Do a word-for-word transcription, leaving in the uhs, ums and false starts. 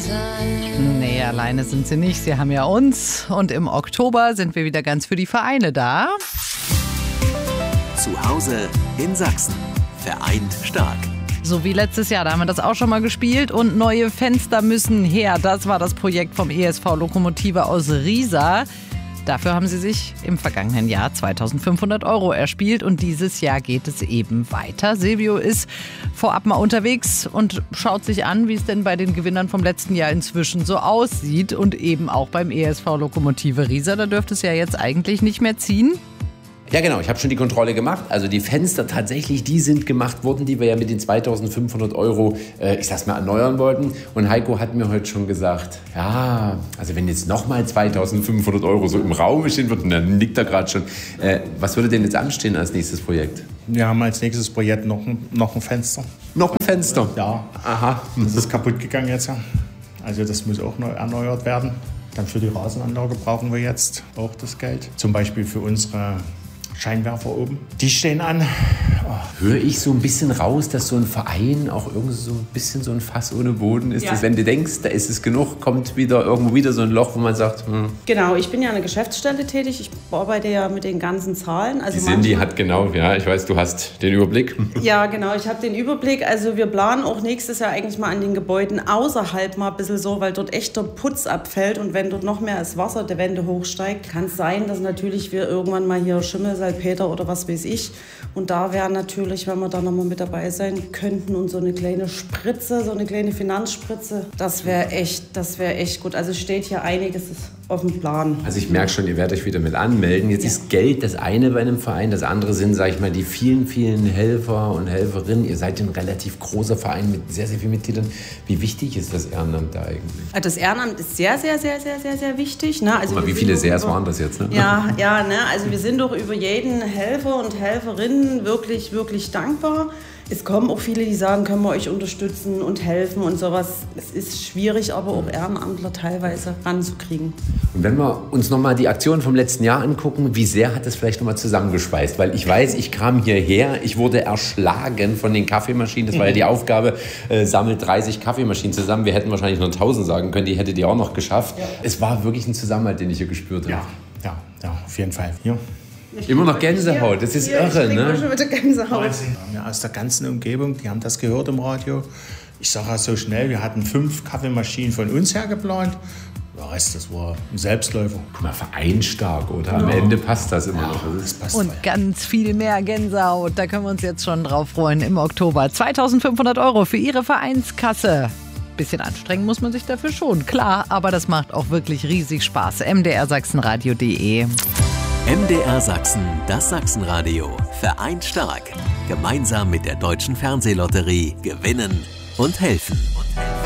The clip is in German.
sein. Nee, alleine sind sie nicht. Sie haben ja uns. Und im Oktober sind wir wieder ganz für die Vereine da. Zu Hause in Sachsen. Vereint stark. So wie letztes Jahr, da haben wir das auch schon mal gespielt. Und neue Fenster müssen her. Das war das Projekt vom E S V Lokomotive aus Riesa. Dafür haben sie sich im vergangenen Jahr zweitausendfünfhundert Euro erspielt und dieses Jahr geht es eben weiter. Silvio ist vorab mal unterwegs und schaut sich an, wie es denn bei den Gewinnern vom letzten Jahr inzwischen so aussieht und eben auch beim E S V Lokomotive Riesa. Da dürfte es ja jetzt eigentlich nicht mehr ziehen. Ja genau, ich habe schon die Kontrolle gemacht. Also die Fenster tatsächlich, die sind gemacht worden, die wir ja mit den zweitausendfünfhundert Euro, äh, ich sag's mal, erneuern wollten. Und Heiko hat mir heute schon gesagt, ja, also wenn jetzt nochmal zweitausendfünfhundert Euro so im Raum stehen würden, dann nickt er gerade schon. Äh, was würde denn jetzt anstehen als nächstes Projekt? Wir haben als nächstes Projekt noch ein, noch ein Fenster. Noch ein Fenster? Ja. Aha. Das ist kaputt gegangen jetzt. Ja. Also das muss auch neu erneuert werden. Dann für die Rasenanlage brauchen wir jetzt auch das Geld. Zum Beispiel für unsere Scheinwerfer oben. Die stehen an. Oh. Höre ich so ein bisschen raus, dass so ein Verein auch irgendwie so ein bisschen so ein Fass ohne Boden ist? Ja. Dass, wenn du denkst, da ist es genug, kommt wieder irgendwo wieder so ein Loch, wo man sagt, hm. Genau, ich bin ja an der Geschäftsstelle tätig. Ich arbeite ja mit den ganzen Zahlen. Also die Cindy hat genau, ja, ich weiß, du hast den Überblick. Ja, genau, ich habe den Überblick. Also wir planen auch nächstes Jahr eigentlich mal an den Gebäuden außerhalb mal ein bisschen so, weil dort echt der Putz abfällt und wenn dort noch mehr das Wasser der Wände hochsteigt, kann es sein, dass natürlich wir irgendwann mal hier Schimmel, Salpeter oder was weiß ich. Und da wäre natürlich, wenn wir da nochmal mit dabei sein könnten und so eine kleine Spritze, so eine kleine Finanzspritze, das wäre echt, das wäre echt gut. Also steht hier einiges auf dem Plan. Also ich merke schon, ihr werdet euch wieder mit anmelden. Jetzt ja. ist Geld das eine bei einem Verein, das andere sind, sage ich mal, die vielen, vielen Helfer und Helferinnen. Ihr seid ein relativ großer Verein mit sehr, sehr vielen Mitgliedern. Wie wichtig ist das Ehrenamt da eigentlich? Das Ehrenamt ist sehr, sehr, sehr, sehr, sehr, sehr wichtig. Ne? Also Guck mal, wie viele Sehrs waren das jetzt? Ne? Ja, ja, ne? Also wir sind doch über jeden Helfer und Helferinnen wirklich, wirklich dankbar. Es kommen auch viele, die sagen, können wir euch unterstützen und helfen und sowas. Es ist schwierig, aber auch Ehrenamtler teilweise ranzukriegen. Und wenn wir uns nochmal die Aktion vom letzten Jahr angucken, wie sehr hat das vielleicht nochmal zusammengeschweißt? Weil ich weiß, ich kam hierher, ich wurde erschlagen von den Kaffeemaschinen. Das war ja die Aufgabe, äh, sammelt dreißig Kaffeemaschinen zusammen. Wir hätten wahrscheinlich nur tausend sagen können, die hättet ihr auch noch geschafft. Ja. Es war wirklich ein Zusammenhalt, den ich hier gespürt habe. Ja, ja, ja, auf jeden Fall. Hier. Immer noch Gänsehaut, das ist hier, irre, ich ne? Schon mit der Gänsehaut. Ja, aus der ganzen Umgebung, die haben das gehört im Radio. Ich sage ja so schnell, wir hatten fünf Kaffeemaschinen von uns her geplant. Der Rest, das war ein Selbstläufer. Guck mal, vereinstark, oder? Am ja. Ende passt das immer noch. Das passt Und voll. Ganz viel mehr Gänsehaut, da können wir uns jetzt schon drauf freuen im Oktober. zweitausendfünfhundert Euro für Ihre Vereinskasse. Bisschen anstrengen muss man sich dafür schon, klar, aber das macht auch wirklich riesig Spaß. m d r sachsenradio punkt d e M D R Sachsen, das Sachsenradio. Vereint stark. Gemeinsam mit der Deutschen Fernsehlotterie gewinnen und helfen.